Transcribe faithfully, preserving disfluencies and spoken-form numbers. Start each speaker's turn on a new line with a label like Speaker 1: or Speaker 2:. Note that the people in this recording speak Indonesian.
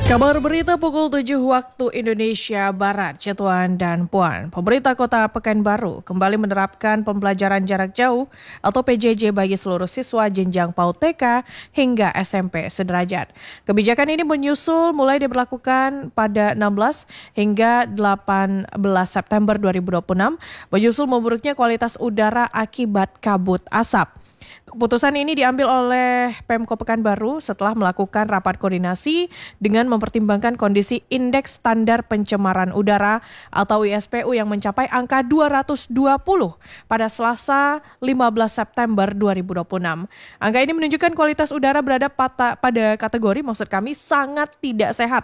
Speaker 1: Kabar berita pukul tujuh waktu Indonesia Barat, Tuan dan Puan. Pemerintah Kota Pekanbaru kembali menerapkan pembelajaran jarak jauh atau P J J bagi seluruh siswa jenjang PAUD T K hingga S M P sederajat. Kebijakan ini menyusul mulai diberlakukan pada enam belas hingga delapan belas September dua ribu dua puluh enam, menyusul memburuknya kualitas udara akibat kabut asap. Keputusan ini diambil oleh Pemko Pekanbaru setelah melakukan rapat koordinasi dengan mempertimbangkan kondisi indeks standar pencemaran udara atau I S P U yang mencapai angka dua ratus dua puluh pada Selasa lima belas September dua ribu dua puluh enam. Angka ini menunjukkan kualitas udara berada pada kategori maksud kami sangat tidak sehat